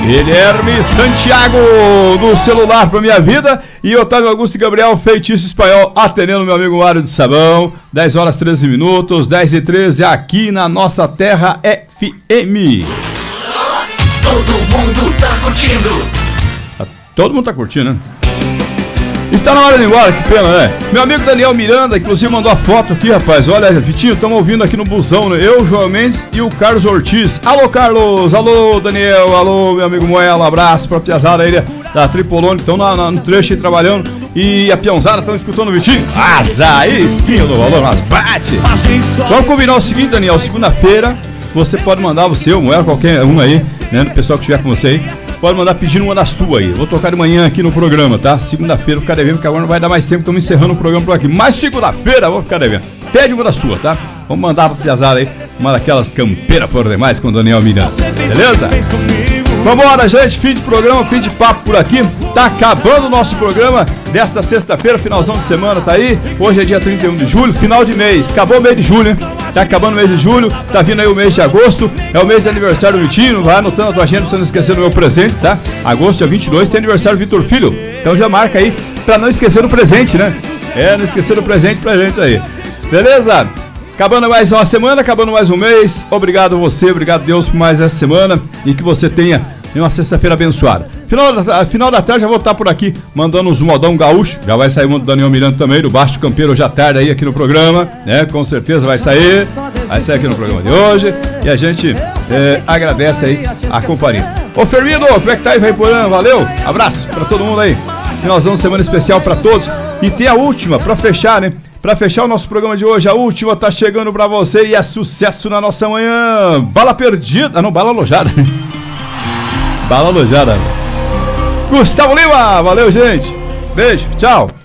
Guilherme Santiago no celular pra minha vida e Otávio Augusto e Gabriel Feitiço Espanhol atendendo meu amigo Mário de Sabão. 10 horas 13 minutos, 10h13 aqui na nossa terra FM. Todo mundo tá curtindo. Todo mundo tá curtindo, né? E tá na hora de ir embora, que pena, né? Meu amigo Daniel Miranda, inclusive, mandou a foto aqui, rapaz. Olha, Vitinho, estamos ouvindo aqui no busão, né? Eu, João Mendes e o Carlos Ortiz. Alô, Carlos! Alô, Daniel! Alô, meu amigo Moela! Um abraço pra piazada aí da Tripolone, que estão no trecho aí trabalhando. E a peãozada estão escutando o Vitinho. Aí sim, eu dou valor, mas bate! Vamos combinar o seguinte, Daniel, segunda-feira. Você pode mandar, você ou Moela, qualquer um aí, né? O pessoal que estiver com você aí, pode mandar pedindo uma das tuas aí. Eu vou tocar de manhã aqui no programa, tá? Segunda-feira eu vou ficar devendo, porque agora não vai dar mais tempo, estamos encerrando o programa por aqui. Mas segunda-feira eu vou ficar devendo. Pede uma das tuas, tá? Vamos mandar pra piazada aí, uma daquelas campeiras por demais com o Daniel Miranda. Beleza? Vambora, gente, fim de programa, fim de papo por aqui. Tá acabando o nosso programa desta sexta-feira, finalzão de semana, tá aí. Hoje é dia 31 de julho, final de mês. Acabou o mês de julho, hein? Tá acabando o mês de julho, tá vindo aí o mês de agosto. É o mês de aniversário do Vitinho. Vai anotando a tua agenda pra você não esquecer do meu presente, tá? Agosto, dia 22, tem aniversário do Vitor Filho. Então já marca aí pra não esquecer do presente, né? Não esquecer do presente pra gente aí. Beleza? Acabando mais uma semana, acabando mais um mês. Obrigado você, obrigado Deus por mais essa semana e que você tenha uma sexta-feira abençoada. Final da tarde já vou estar por aqui mandando uns modão gaúcho. Já vai sair um do Daniel Miranda também, do Baixo Campeiro hoje à tarde aí aqui no programa, né? Com certeza vai sair aqui no programa de hoje. E a gente agradece aí a companhia. Ô Fermino, como é que tá aí, Vaiporã? Valeu, abraço pra todo mundo aí. Finalzão de semana especial pra todos. E tem a última, pra fechar, né? Pra fechar o nosso programa de hoje, a última tá chegando pra você e é sucesso na nossa manhã. Bala perdida, não, bala alojada. Bala alojada. Gustavo Lima, valeu, gente. Beijo, tchau.